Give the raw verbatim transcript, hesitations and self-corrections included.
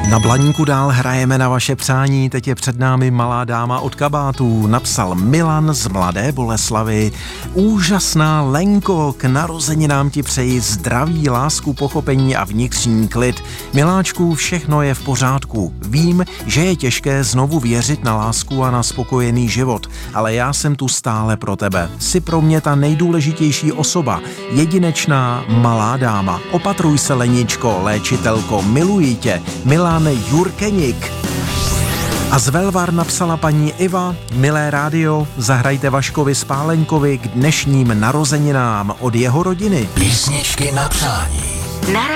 Na Blaníku dál hrajeme na vaše přání, teď je před námi Malá dáma od kabátů, napsal Milan z Mladé Boleslavi. Úžasná Lenko, k narozeninám ti přeji zdraví, lásku, pochopení a vnitřní klid. Miláčku, všechno je v pořádku. Vím, že je těžké znovu věřit na lásku a na spokojený život, ale já jsem tu stále pro tebe. Jsi pro mě ta nejdůležitější osoba, jedinečná Malá dáma. Opatruj se, Leničko, léčitelko, miluji tě, Milan Jurkeník. A z Velvar napsala paní Iva: milé rádio, zahrajte Vaškovi Spálenkovi k dnešním narozeninám od jeho rodiny. Písničky na přání. Na